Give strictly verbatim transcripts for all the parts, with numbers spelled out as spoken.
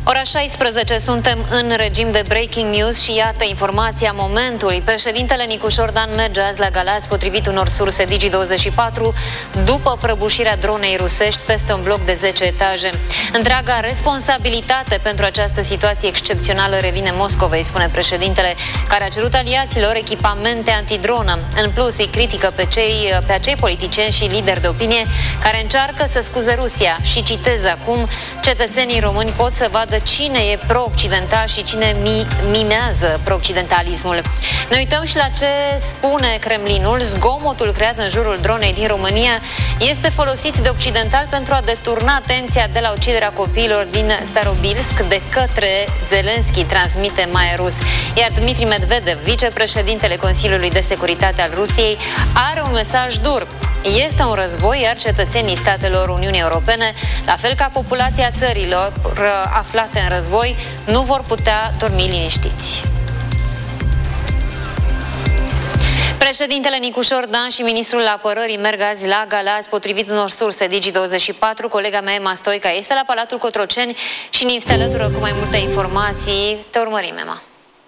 Ora șaisprezece, suntem în regim de breaking news și iată informația momentului. Președintele Nicușor Dan merge azi la Galați, potrivit unor surse Digi douăzeci și patru, după prăbușirea dronei rusești peste un bloc de zece etaje. Întreaga responsabilitate pentru această situație excepțională revine Moscovei, spune președintele, care a cerut aliaților echipamente antidronă. În plus, îi critică pe, cei, pe acei politicieni și lideri de opinie care încearcă să scuze Rusia și citez acum: cetățenii români pot să vadă cine e pro-occidental și cine mi- mimează pro-occidentalismul. Ne uităm și la ce spune Kremlinul. Zgomotul creat în jurul dronei din România este folosit de occidental pentru a deturna atenția de la uciderea copiilor din Starobilsk de către Zelenski, transmite Maya Rus. Iar Dmitri Medvedev, vicepreședintele Consiliului de Securitate al Rusiei, are un mesaj dur. Este un război, iar cetățenii statelor Uniunii Europene, la fel ca populația țărilor aflate în război, nu vor putea dormi liniștiți. Președintele Nicușor Dan și ministrul apărării merg azi la Galați, potrivit unor surse Digi douăzeci și patru. Colega mea, Emma Stoica, este la Palatul Cotroceni și ne este alătură cu mai multe informații. Te urmărim, Emma.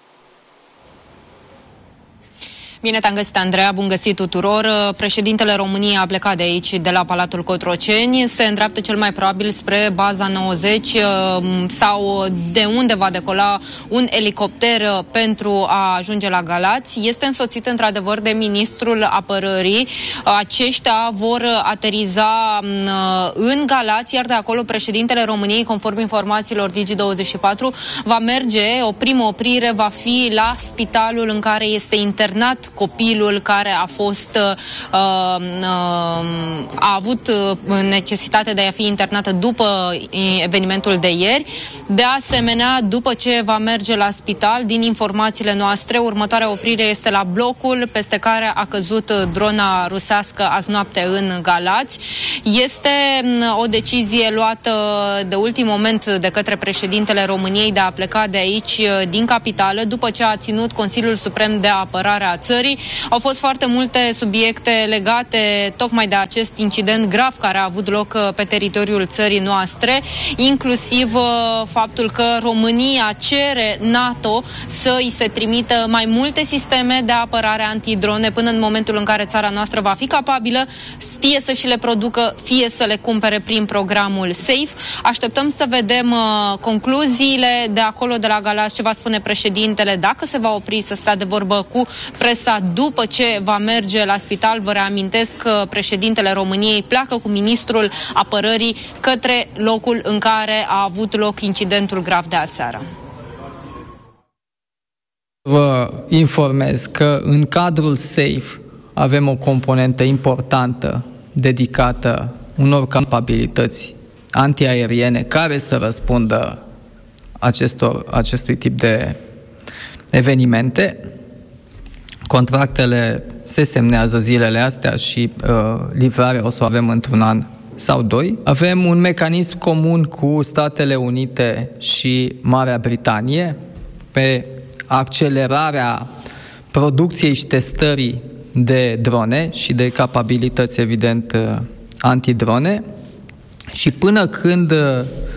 Bine te-am găsit, Andreea, bun găsit tuturor. Președintele României a plecat de aici, de la Palatul Cotroceni, se îndreaptă cel mai probabil spre baza nouăzeci sau de unde va decola un elicopter pentru a ajunge la Galați. Este însoțit într-adevăr de ministrul apărării. Aceștia vor ateriza în Galați, iar de acolo președintele României, conform informațiilor Digi douăzeci și patru, va merge, o primă oprire va fi la spitalul în care este internat copilul care a fost uh, uh, a avut necesitate de a fi internată după evenimentul de ieri. De asemenea, după ce va merge la spital, din informațiile noastre, următoarea oprire este la blocul peste care a căzut drona rusească azi noapte în Galați. Este o decizie luată de ultim moment de către președintele României de a pleca de aici, din capitală, după ce a ținut Consiliul Suprem de Apărare a țării. Au fost foarte multe subiecte legate tocmai de acest incident grav care a avut loc pe teritoriul țării noastre, inclusiv faptul că România cere NATO să îi se trimită mai multe sisteme de apărare antidrone până în momentul în care țara noastră va fi capabilă fie să și le producă, fie să le cumpere prin programul SAFE. Așteptăm să vedem uh, concluziile de acolo, de la Galați, ce va spune președintele, dacă se va opri să stea de vorbă cu presa după ce va merge la spital. Vă reamintesc că președintele României pleacă cu ministrul apărării către locul în care a avut loc incidentul grav de aseară. Vă informez că în cadrul SAFE avem o componentă importantă dedicată unor capabilități antiaeriene care să răspundă acestor, acestui tip de evenimente. Contractele se semnează zilele astea și uh, livrarea o să o avem într-un an sau doi. Avem un mecanism comun cu Statele Unite și Marea Britanie pe accelerarea producției și testării de drone și de capabilități, evident, uh, antidrone. Și până când uh,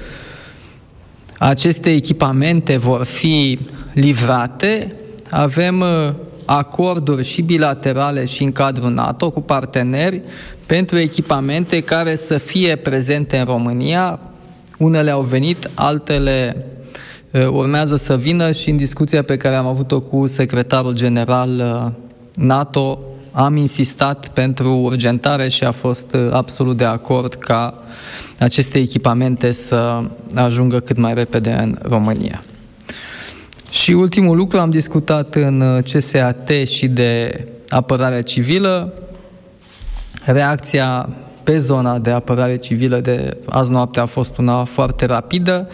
aceste echipamente vor fi livrate, avem uh, acorduri și bilaterale și în cadrul NATO cu parteneri pentru echipamente care să fie prezente în România. Unele au venit, altele uh, urmează să vină și în discuția pe care am avut-o cu secretarul general uh, NATO am insistat pentru urgentare și a fost uh, absolut de acord ca aceste echipamente să ajungă cât mai repede în România. Și ultimul lucru, am discutat în C S A T și de apărare civilă. Reacția pe zona de apărare civilă de azi noapte a fost una foarte rapidă.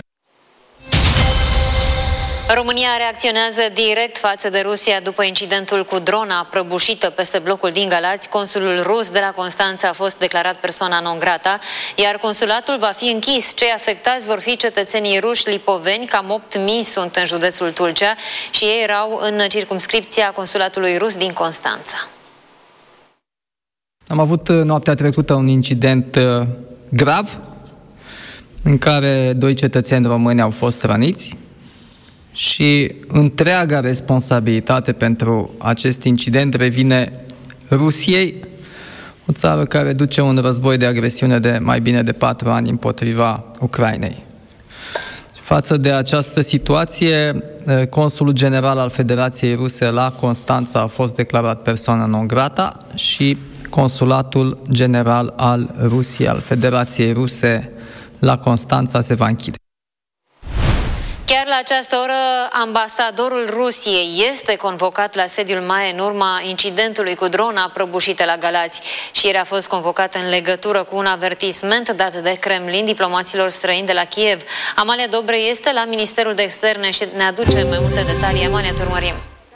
România reacționează direct față de Rusia după incidentul cu drona prăbușită peste blocul din Galați. Consulul rus de la Constanța a fost declarat persoana non grata, iar consulatul va fi închis. Cei afectați vor fi cetățenii ruși lipoveni, cam opt mii sunt în județul Tulcea și ei erau în circumscripția consulatului rus din Constanța. Am avut noaptea trecută un incident grav în care doi cetățeni români au fost răniți și întreaga responsabilitate pentru acest incident revine Rusiei, o țară care duce un război de agresiune de mai bine de patru ani împotriva Ucrainei. Față de această situație, consulul general al Federației Ruse la Constanța a fost declarat persoană non grata și consulatul general al Rusiei, al Federației Ruse la Constanța se va închide. Chiar la această oră, ambasadorul Rusiei este convocat la sediul M A E în urma incidentului cu drona prăbușită la Galați. Și ieri a fost convocat în legătură cu un avertisment dat de Kremlin diplomaților străini de la Kiev. Amalia Dobre este la Ministerul de Externe și ne aduce mai multe detalii. Amalia, te urmărim.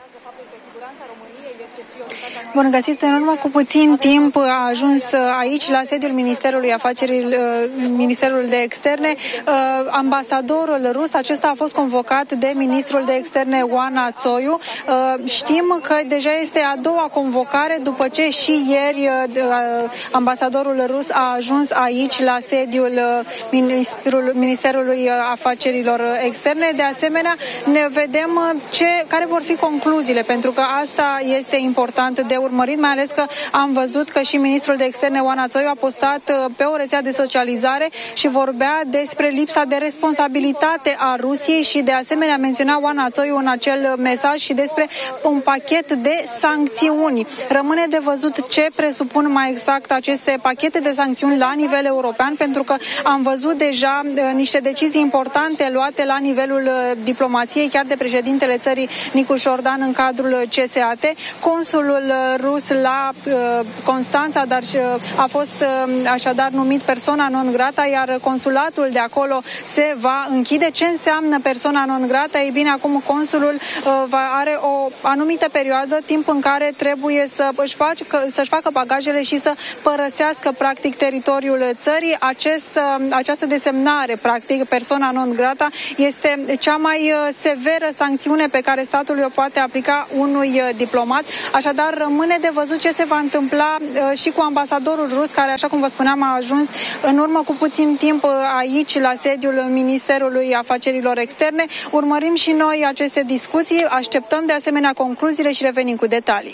Bun găsit, în urmă cu puțin timp a ajuns aici, la sediul Ministerului Afacerilor, Ministerul de Externe, ambasadorul rus. Acesta a fost convocat de ministrul de Externe Oana Țoiu. Știm că deja este a doua convocare după ce și ieri ambasadorul rus a ajuns aici, la sediul Ministerului Afacerilor Externe. De asemenea, ne vedem ce, care vor fi concluziile, pentru că asta este important de urmărit, mai ales că am văzut că și ministrul de Externe Oana Țoiu a postat pe o rețea de socializare și vorbea despre lipsa de responsabilitate a Rusiei și de asemenea menționa Oana Țoiu în acel mesaj și despre un pachet de sancțiuni. Rămâne de văzut ce presupun mai exact aceste pachete de sancțiuni la nivel european, pentru că am văzut deja niște decizii importante luate la nivelul diplomației, chiar de președintele țării Nicu Șordan în cadrul C S A T. Consulul rus la uh, Constanța, dar uh, a fost uh, așadar numit persona non grata, iar consulatul de acolo se va închide. Ce înseamnă persona non grata? Ei bine, acum consulul uh, va, are o anumită perioadă, timp în care trebuie să își facă, să-și facă bagajele și să părăsească practic teritoriul țării. Acest, uh, această desemnare, practic, persona non grata, este cea mai uh, severă sancțiune pe care statul o poate aplica unui uh, diplomat. Așadar, rămâne de văzut ce se va întâmpla uh, și cu ambasadorul rus, care, așa cum vă spuneam, a ajuns în urmă cu puțin timp uh, aici, la sediul Ministerului Afacerilor Externe. Urmărim și noi aceste discuții, așteptăm de asemenea concluziile și revenim cu detalii.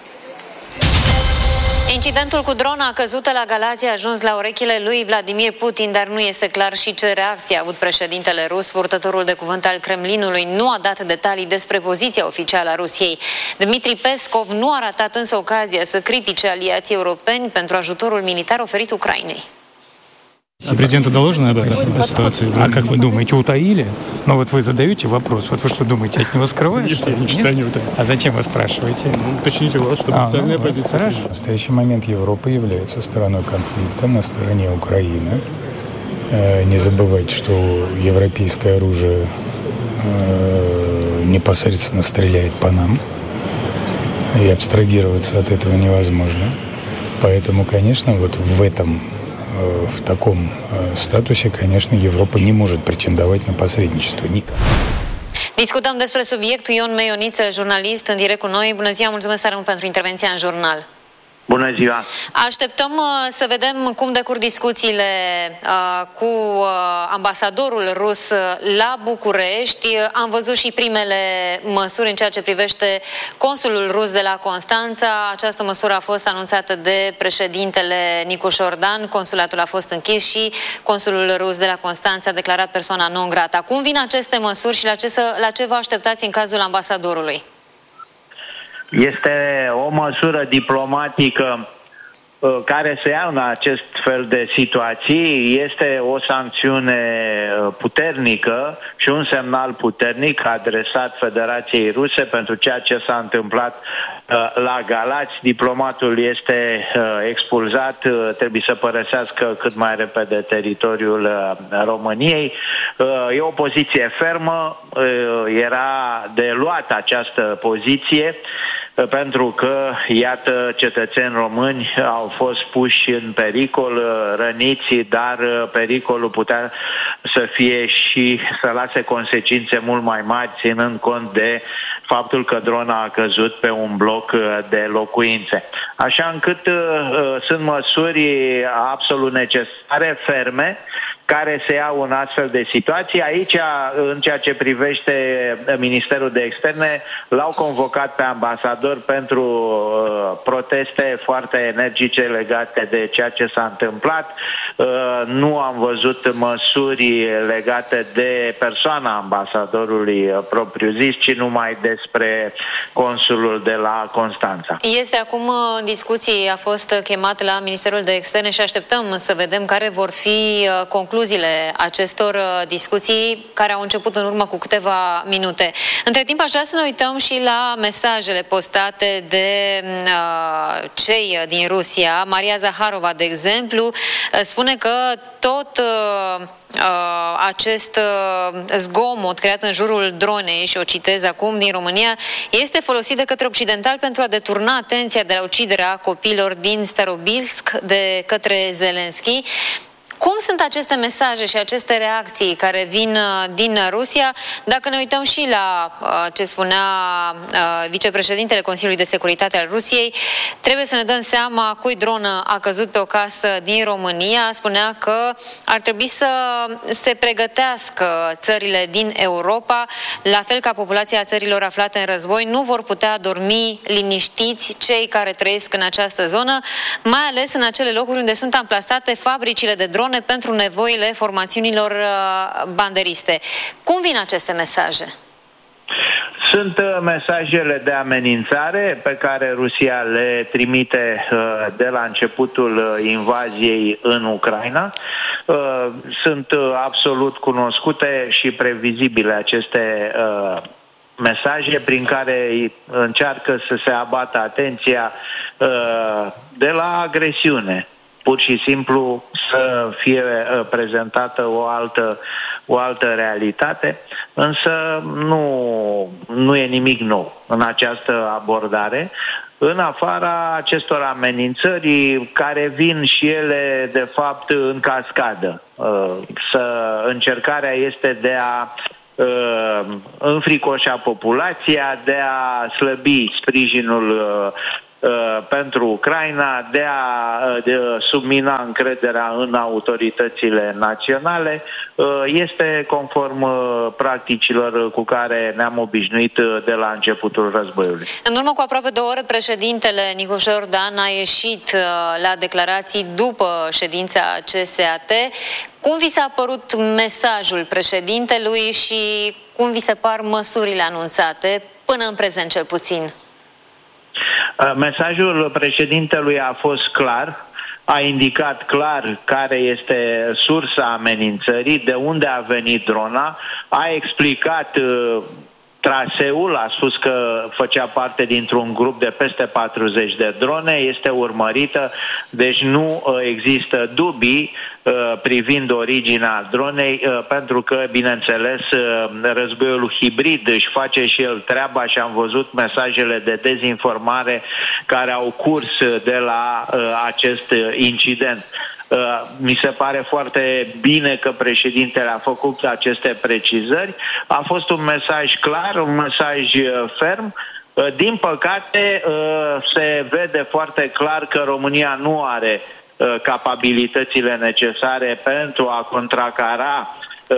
Incidentul cu drona căzută la Galați a ajuns la urechile lui Vladimir Putin, dar nu este clar și ce reacție a avut președintele rus. Purtătorul de cuvânt al Kremlinului nu a dat detalii despre poziția oficială a Rusiei. Dmitri Peskov nu a ratat însă ocazia să critique aliații europeni pentru ajutorul militar oferit Ucrainei. Президенту доложено об этой ситуации? А как вы думаете, утаили? Ну вот вы задаете вопрос, вот вы что думаете, от него скрывают? Нет, я ничего не утаил. А зачем вы спрашиваете? Уточните вас, чтобы официальная позиция. Хорошо. В настоящий момент Европа является стороной конфликта на стороне Украины. Не забывайте, что европейское оружие непосредственно стреляет по нам, и абстрагироваться от этого невозможно. Поэтому, конечно, вот в этом в таком статусе, конечно, Европа не может претендовать на посредничество никак. Discutăm despre subiectul. Ion Meioniță, jurnalist, în direct cu noi. Bună ziua, mulțumesc tare mult pentru intervenția în jurnal. Bună ziua! Așteptăm uh, să vedem cum decurg discuțiile uh, cu uh, ambasadorul rus la București. Am văzut și primele măsuri în ceea ce privește consulul rus de la Constanța. Această măsură a fost anunțată de președintele Nicu Șordan. Consulatul a fost închis și consulul rus de la Constanța a declarat persoana non grata. Cum vin aceste măsuri și la ce, să, la ce vă așteptați în cazul ambasadorului? Este o măsură diplomatică uh, care se ia în acest fel de situații. Este o sancțiune puternică și un semnal puternic adresat Federației Ruse pentru ceea ce s-a întâmplat uh, la Galați. Diplomatul este uh, expulzat, uh, trebuie să părăsească cât mai repede teritoriul uh, României. Uh, e o poziție fermă, uh, era de luat această poziție, pentru că, iată, cetățeni români au fost puși în pericol, răniți, dar pericolul putea să fie și să lase consecințe mult mai mari, ținând cont de faptul că drona a căzut pe un bloc de locuințe. Așa încât uh, sunt măsuri absolut necesare, ferme, care se iau în astfel de situații. Aici, în ceea ce privește Ministerul de Externe, l-au convocat pe ambasador pentru uh, proteste foarte energice legate de ceea ce s-a întâmplat. Uh, nu am văzut măsuri legate de persoana ambasadorului uh, propriu-zis, ci numai despre consulul de la Constanța. Este acum în discuții, a fost chemat la Ministerul de Externe și așteptăm să vedem care vor fi uh, concluziile acestor uh, discuții care au început în urmă cu câteva minute. Între timp, aș vrea să ne uităm și la mesajele postate de uh, cei din Rusia. Maria Zaharova, de exemplu, uh, spune că tot uh, uh, acest uh, zgomot creat în jurul dronei, și o citez acum, din România, este folosit de către occidentali pentru a deturna atenția de la uciderea copiilor din Starobilsk de către Zelensky. Cum sunt aceste mesaje și aceste reacții care vin din Rusia? Dacă ne uităm și la ce spunea vicepreședintele Consiliului de Securitate al Rusiei, trebuie să ne dăm seama cui dronă a căzut pe o casă din România. Spunea că ar trebui să se pregătească țările din Europa, la fel ca populația țărilor aflate în război, nu vor putea dormi liniștiți cei care trăiesc în această zonă, mai ales în acele locuri unde sunt amplasate fabricile de drone pentru nevoile formațiunilor banderiste. Cum vin aceste mesaje? Sunt mesajele de amenințare pe care Rusia le trimite de la începutul invaziei în Ucraina. Sunt absolut cunoscute și previzibile aceste mesaje prin care încearcă să se abată atenția de la agresiune. Pur și simplu să fie prezentată o altă, o altă realitate, însă nu, nu e nimic nou în această abordare, în afara acestor amenințări care vin și ele, de fapt, în cascadă. Să, încercarea este de a înfricoșa populația, de a slăbi sprijinul pentru Ucraina, de a de submina încrederea în autoritățile naționale, este conform practicilor cu care ne-am obișnuit de la începutul războiului. În urmă cu aproape două ore, președintele Nicușor Dan a ieșit la declarații după ședința C S A T. Cum vi s-a părut mesajul președintelui și cum vi se par măsurile anunțate, până în prezent cel puțin? Mesajul președintelui a fost clar, a indicat clar care este sursa amenințării, de unde a venit drona, a explicat uh, traseul, a spus că făcea parte dintr-un grup de peste patruzeci de drone, este urmărită, deci nu uh, există dubii uh, privind originea dronei, uh, pentru că, bineînțeles, uh, războiul hibrid își face și el treaba și am văzut mesajele de dezinformare care au curs de la uh, acest incident. Mi se pare foarte bine că președintele a făcut aceste precizări. A fost un mesaj clar, un mesaj ferm. Din păcate, se vede foarte clar că România nu are capabilitățile necesare pentru a contracara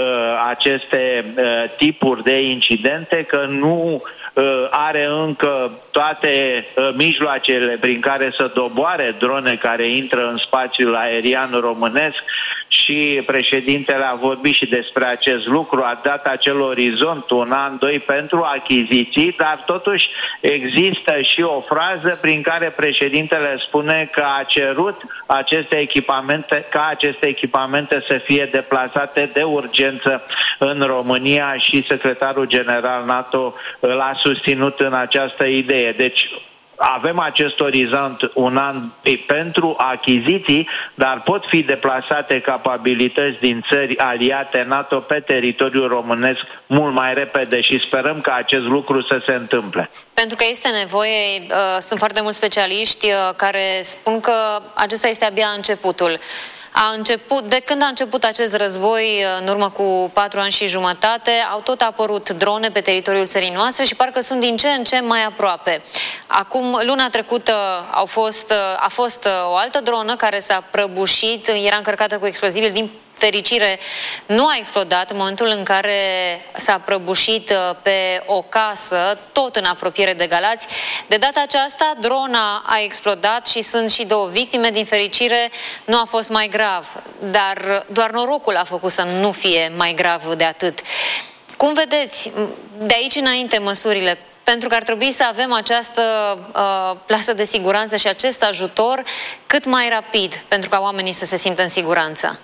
aceste tipuri de incidente, că nu are încă toate mijloacele prin care să doboare drone care intră în spațiul aerian românesc și președintele a vorbit și despre acest lucru, a dat acel orizont, un an, doi pentru achiziții, dar totuși există și o frază prin care președintele spune că a cerut aceste echipamente, ca aceste echipamente să fie deplasate de urgență în România și secretarul general NATO l-a susținut în această idee. Deci avem acest orizont un an pentru achiziții, dar pot fi deplasate capabilități din țări aliate NATO pe teritoriul românesc mult mai repede și sperăm ca acest lucru să se întâmple. Pentru că este nevoie, sunt foarte mulți specialiști care spun că acesta este abia începutul. A început, de când a început acest război, în urmă cu patru ani și jumătate, au tot apărut drone pe teritoriul țării noastre și parcă sunt din ce în ce mai aproape. Acum, luna trecută au fost, a fost o altă dronă care s-a prăbușit, era încărcată cu explozibili, din fericire, nu a explodat în momentul în care s-a prăbușit pe o casă, tot în apropiere de Galați. De data aceasta, drona a explodat și sunt și două victime. Din fericire, nu a fost mai grav, dar doar norocul a făcut să nu fie mai grav de atât. Cum vedeți, de aici înainte, măsurile? Pentru că ar trebui să avem această uh, plasă de siguranță și acest ajutor cât mai rapid, pentru ca oamenii să se simtă în siguranță.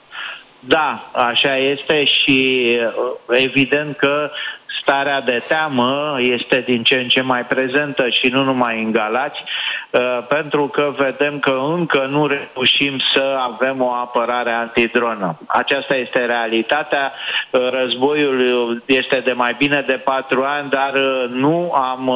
Da, așa este și evident că starea de teamă este din ce în ce mai prezentă și nu numai în Galați, pentru că vedem că încă nu reușim să avem o apărare antidronă. Aceasta este realitatea. Războiul este de mai bine de patru ani, dar nu am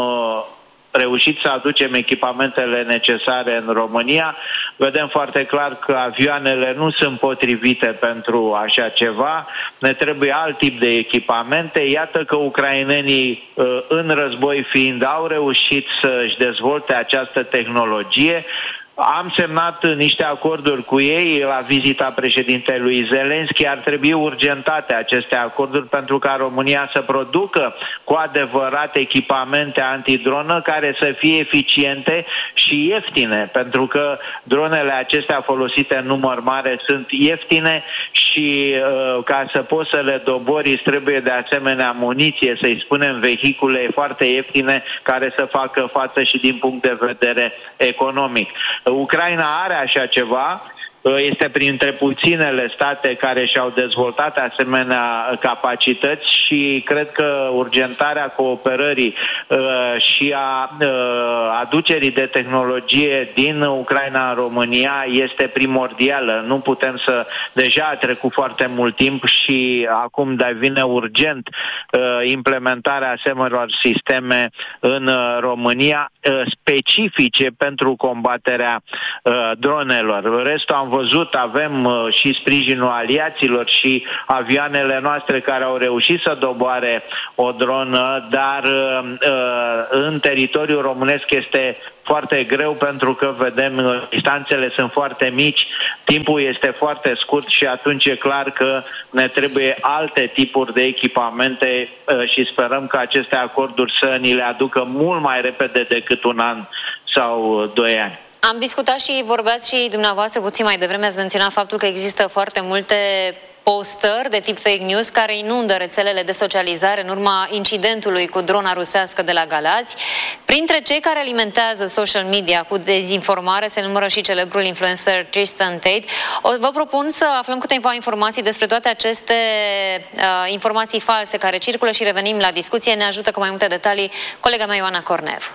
reușit să aducem echipamentele necesare în România. Vedem foarte clar că avioanele nu sunt potrivite pentru așa ceva. Ne trebuie alt tip de echipamente. Iată că ucrainenii, în război fiind, au reușit să-și dezvolte această tehnologie. Am semnat niște acorduri cu ei la vizita președintelui Zelenski. Ar trebui urgentate aceste acorduri pentru ca România să producă cu adevărat echipamente antidronă care să fie eficiente și ieftine, pentru că dronele acestea folosite în număr mare sunt ieftine și uh, ca să poți să le dobori îți trebuie de asemenea muniție, să-i spunem vehicule foarte ieftine care să facă față și din punct de vedere economic. Ucraina are așa ceva, este printre puținele state care și-au dezvoltat asemenea capacități și cred că urgentarea cooperării uh, și a uh, aducerii de tehnologie din Ucraina în România este primordială. Nu putem să... Deja a trecut foarte mult timp și acum devine urgent uh, implementarea asemenea sisteme în uh, România uh, specifice pentru combaterea uh, dronelor. Restul am văzut, avem uh, și sprijinul aliaților și avioanele noastre care au reușit să doboare o dronă, dar uh, uh, în teritoriul românesc este foarte greu pentru că vedem distanțele sunt foarte mici, timpul este foarte scurt și atunci e clar că ne trebuie alte tipuri de echipamente uh, și sperăm că aceste acorduri să ni le aducă mult mai repede decât un an sau doi ani. Am discutat și vorbeați și dumneavoastră puțin mai devreme, ați menționat faptul că există foarte multe postări de tip fake news care inundă rețelele de socializare în urma incidentului cu drona rusească de la Galați. Printre cei care alimentează social media cu dezinformare se numără și celebrul influencer Tristan Tate. O, vă propun să aflăm câteva informații despre toate aceste uh, informații false care circulă și revenim la discuție. Ne ajută cu mai multe detalii colega mea Ioana Cornev.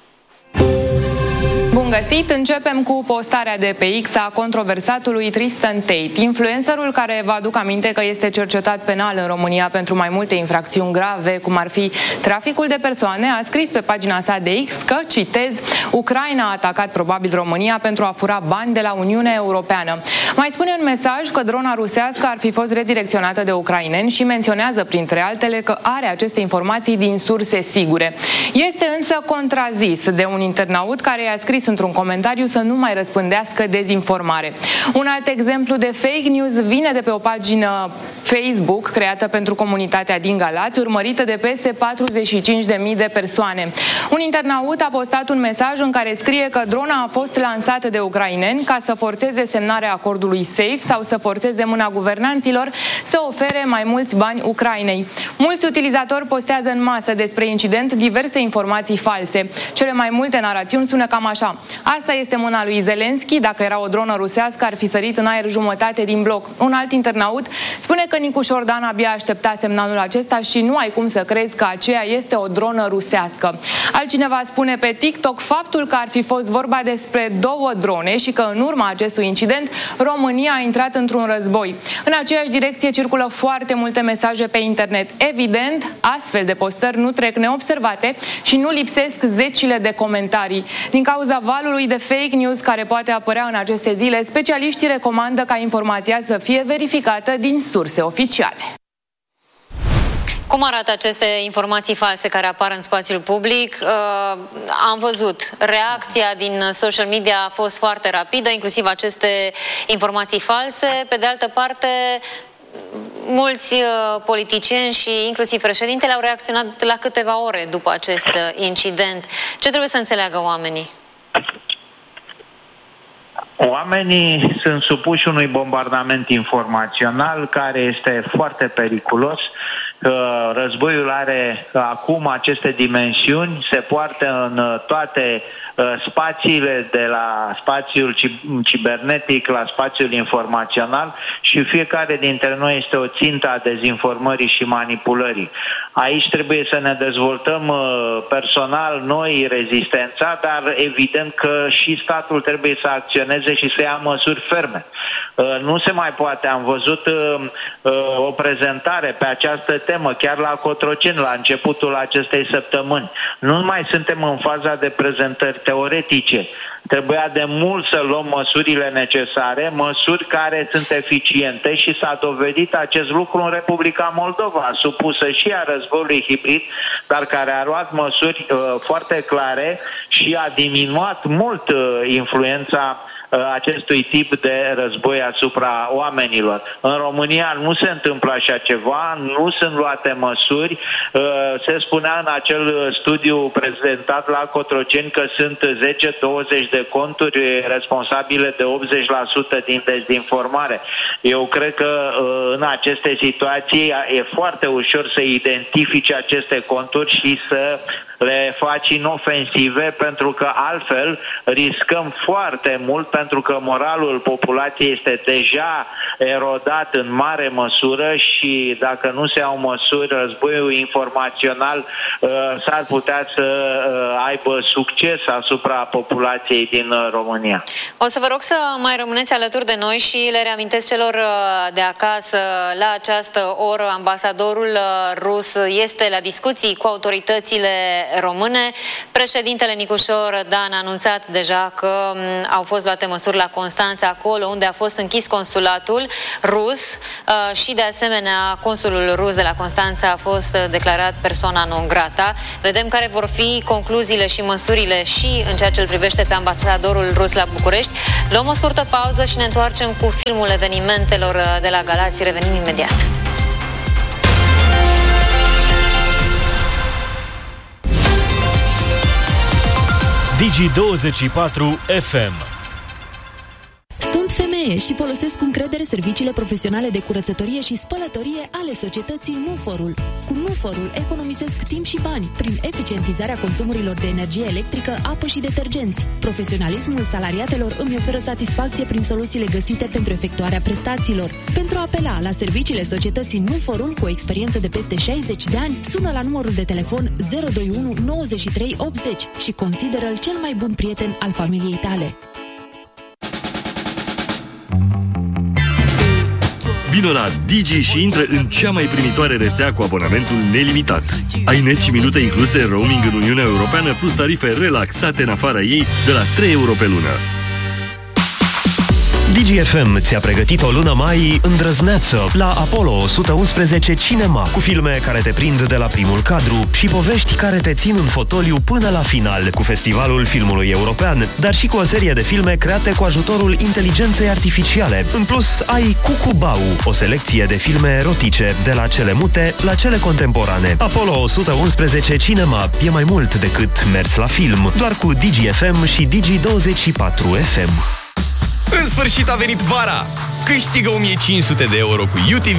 Bun găsit! Începem cu postarea de pe X a controversatului Tristan Tate, influencerul care vă aduc aminte că este cercetat penal în România pentru mai multe infracțiuni grave, cum ar fi traficul de persoane. A scris pe pagina sa de X că, citez, Ucraina a atacat probabil România pentru a fura bani de la Uniunea Europeană. Mai spune în mesaj că drona rusească ar fi fost redirecționată de ucraineni și menționează, printre altele, că are aceste informații din surse sigure. Este însă contrazis de un internaut care i-a scris într-un comentariu să nu mai răspândească dezinformare. Un alt exemplu de fake news vine de pe o pagină Facebook creată pentru comunitatea din Galați, urmărită de peste patruzeci și cinci de mii de persoane. Un internaut a postat un mesaj în care scrie că drona a fost lansată de ucraineni ca să forțeze semnarea acordului SAFE sau să forțeze mâna guvernanților să ofere mai mulți bani Ucrainei. Mulți utilizatori postează în masă despre incident diverse informații false. Cele mai multe narațiuni sună cam așa: asta este mâna lui Zelenski, dacă era o dronă rusească ar fi sărit în aer jumătate din bloc. Un alt internaut spune că Nicu Șordan abia aștepta semnalul acesta și nu ai cum să crezi că aceea este o dronă rusească. Altcineva spune pe TikTok faptul că ar fi fost vorba despre două drone și că în urma acestui incident România a intrat într-un război. În aceeași direcție circulă foarte multe mesaje pe internet. Evident, astfel de postări nu trec neobservate și nu lipsesc zecile de comentarii. Din cauza valului de fake news care poate apărea în aceste zile, specialiștii recomandă ca informația să fie verificată din surse oficiale. Cum arată aceste informații false care apar în spațiul public? Uh, am văzut, reacția din social media a fost foarte rapidă, inclusiv aceste informații false. Pe de altă parte, mulți uh, politicieni și inclusiv președintele au reacționat la câteva ore după acest uh, incident. Ce trebuie să înțeleagă oamenii? Oamenii sunt supuși unui bombardament informațional care este foarte periculos. Războiul are acum aceste dimensiuni, se poartă în toate spațiile, de la spațiul cibernetic la spațiul informațional, și fiecare dintre noi este o țintă a dezinformării și manipulării. Aici trebuie să ne dezvoltăm personal noi rezistența, dar evident că și statul trebuie să acționeze și să ia măsuri ferme. Nu se mai poate. Am văzut o prezentare pe această temă chiar la Cotroceni la începutul acestei săptămâni. Nu mai suntem în faza de prezentări teoretice. Trebuia de mult să luăm măsurile necesare, măsuri care sunt eficiente, și s-a dovedit acest lucru în Republica Moldova, supusă și a războiului hibrid, dar care a luat măsuri uh, foarte clare și a diminuat mult uh, influența acestui tip de război asupra oamenilor. În România nu se întâmplă așa ceva, nu sunt luate măsuri. Se spunea în acel studiu prezentat la Cotroceni că sunt zece douăzeci de conturi responsabile de optzeci la sută din dezinformare. Eu cred că în aceste situații e foarte ușor să identifici aceste conturi și să le faci inofensive, pentru că altfel riscăm foarte mult, pentru că moralul populației este deja erodat în mare măsură și dacă nu se iau măsuri, războiul informațional uh, s-ar putea să uh, aibă succes asupra populației din uh, România. O să vă rog să mai rămâneți alături de noi și le reamintesc celor uh, de acasă, la această oră ambasadorul uh, rus este la discuții cu autoritățile române. Președintele Nicușor Dan a anunțat deja că m, au fost luate măsuri la Constanța, acolo unde a fost închis consulatul rus uh, și de asemenea consulul rus de la Constanța a fost uh, declarat persona non grata. Vedem care vor fi concluziile și măsurile și în ceea ce îl privește pe ambasadorul rus la București. Luăm o scurtă pauză și ne întoarcem cu filmul evenimentelor uh, de la Galați. Revenim imediat. Digi douăzeci și patru F M. Sunt femeie și folosesc cu încredere serviciile profesionale de curățătorie și spălătorie ale societății Nuforul. Cu Nuforul economisesc timp și bani prin eficientizarea consumurilor de energie electrică, apă și detergenți. Profesionalismul salariatelor îmi oferă satisfacție prin soluțiile găsite pentru efectuarea prestațiilor. Pentru a apela la serviciile societății Nuforul cu o experiență de peste șaizeci de ani, sună la numărul de telefon zero doi unu nouăzeci și trei optzeci și consideră-l cel mai bun prieten al familiei tale. Vino la Digi și intră în cea mai primitoare rețea cu abonamentul nelimitat. Ai net și minute incluse, roaming în Uniunea Europeană, plus tarife relaxate în afara ei de la trei euro pe lună. Digi F M ți-a pregătit o lună mai îndrăzneață la Apollo o sută unsprezece Cinema, cu filme care te prind de la primul cadru și povești care te țin în fotoliu până la final, cu Festivalul Filmului European, dar și cu o serie de filme create cu ajutorul inteligenței artificiale. În plus, ai Cucubau, o selecție de filme erotice, de la cele mute la cele contemporane. Apollo o sută unsprezece Cinema e mai mult decât mers la film, doar cu Digi F M și Digi douăzeci și patru F M. În sfârșit a venit vara! Câștigă o mie cinci sute de euro cu U T V